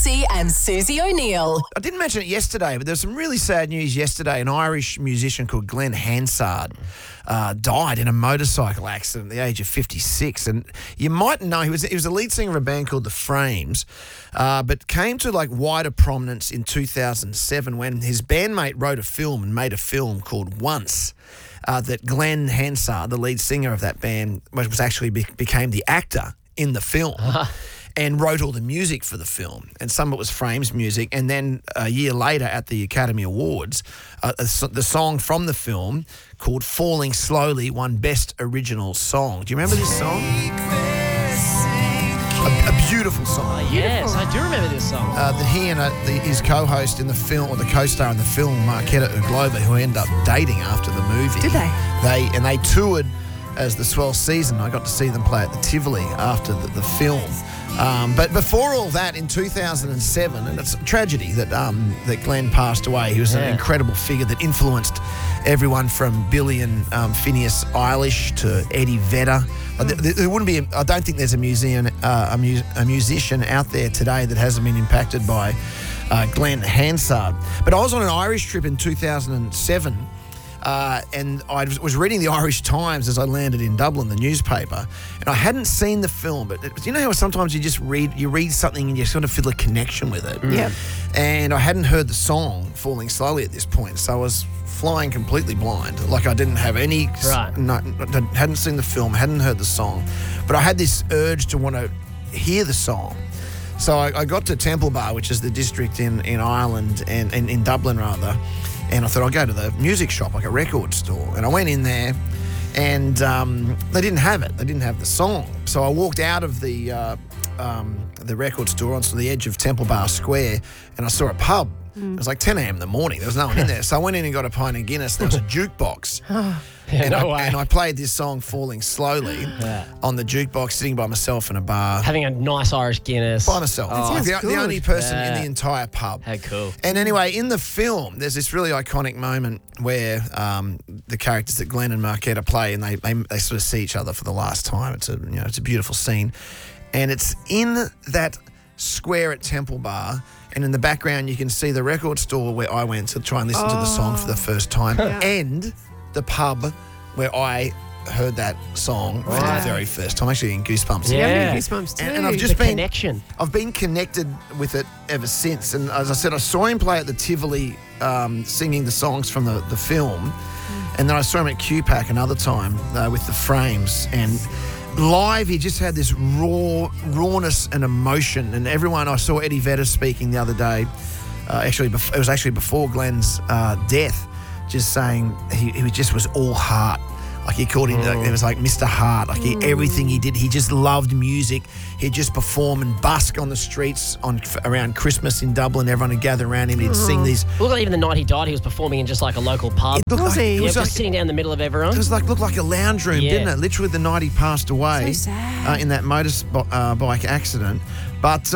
Massey and Susie O'Neill. I didn't mention it yesterday, but there was some really sad news yesterday. An Irish musician called Glenn Hansard died in a motorcycle accident at the age of 56. And you might know he was the lead singer of a band called The Frames, but came to wider prominence in 2007 when his bandmate wrote a film and made a film called Once. That Glenn Hansard, the lead singer of that band, was actually became the actor in the film. And wrote all the music for the film. And some of it was Frames music. And then a year later at the Academy Awards, the song from the film called Falling Slowly won Best Original Song. Do you remember this song? A beautiful song. Yes, I do remember this song. That he and his co-host in the film, or the co-star in the film, Marketa Uglova, who ended up dating after the movie. Did they? They toured as the Swell Season. I got to see them play at the Tivoli after the film. But before all that, in 2007, and it's a tragedy that Glenn passed away. He was an incredible figure that influenced everyone from Billy and Phineas Eilish to Eddie Vedder. There wouldn't be. I don't think there's a musician out there today that hasn't been impacted by Glenn Hansard. But I was on an Irish trip in 2007. And I was reading the Irish Times as I landed in Dublin, the newspaper, and I hadn't seen the film, but you know how sometimes you read something and you sort of feel a connection with it? Yeah. And I hadn't heard the song Falling Slowly at this point, so I was flying completely blind. Like I didn't have any... Right. No, hadn't seen the film, hadn't heard the song, but I had this urge to want to hear the song. So I got to Temple Bar, which is the district in Ireland, and in Dublin rather, and I thought I'll go to the music shop, like a record store. And I went in there and they didn't have it. They didn't have the song. So I walked out of the record store onto the edge of Temple Bar Square and I saw a pub. It was like 10 a.m. in the morning. There was no one in there. So I went in and got a pint of Guinness. There was a jukebox. And I played this song Falling Slowly on the jukebox, sitting by myself in a bar. Having a nice Irish Guinness. By myself. That sounds The only person in Yeah. the entire pub. How cool. And anyway, in the film, there's this really iconic moment where the characters that Glenn and Marketa play, and they sort of see each other for the last time. It's a beautiful scene. And it's in that square at Temple Bar, and in the background you can see the record store where I went to try and listen to the song for the first time, and the pub where I heard that song for the very first time. Actually, in Goosebumps. Yeah. Goosebumps too. And I've just been connection. I've been connected with it ever since. And as I said, I saw him play at the Tivoli, singing the songs from the film, and then I saw him at QPAC another time with the Frames. And live, he just had this rawness and emotion. And everyone, I saw Eddie Vedder speaking the other day. It was actually before Glenn's death, just saying he just was all heart. Like he called him, it was like Mr. Heart. Like everything he did, he just loved music. He'd just perform and busk on the streets around Christmas in Dublin. Everyone would gather around him. He'd sing these. Look, even the night he died, he was performing in just like a local pub. It looked Was like, he? it was Just like, sitting down in the middle of everyone. it was like looked like a lounge room, didn't it? Literally the night he passed away, So sad. in that motorbike accident. But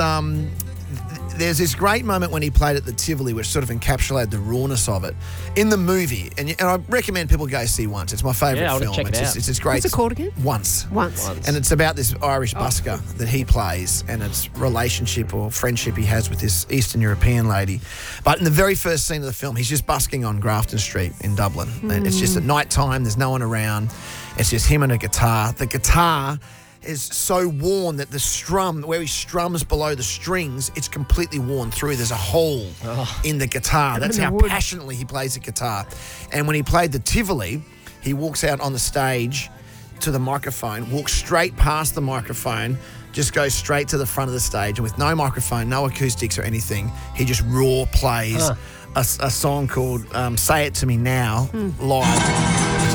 there's this great moment when he played at the Tivoli, which sort of encapsulated the rawness of it in the movie. And I recommend people go see Once. It's my favourite I wanna film. check it out. It's this great. What's it called again? Once. Once. And it's about this Irish busker that he plays and its relationship or friendship he has with this Eastern European lady. But in the very first scene of the film, he's just busking on Grafton Street in Dublin. And it's just at night time, there's no one around. It's just him and a guitar. The guitar is so worn that the strum, where he strums below the strings, it's completely worn through. There's a hole in the guitar. That's how passionately he plays the guitar. And when he played the Tivoli, he walks out on the stage to the microphone, walks straight past the microphone, just goes straight to the front of the stage, and with no microphone, no acoustics or anything, he just raw plays a song called Say It To Me Now live.